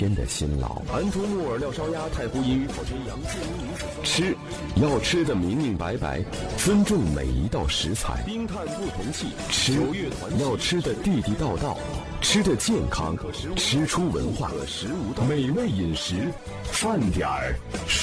天的辛劳。 安珠木耳料烧鸭，太湖阴鱼烤全羊， 吃要吃得明明白白，尊重每一道食材。 冰炭不同气， 吃要吃得地地道道，吃得健康，吃出文化。美味饮食，饭点儿。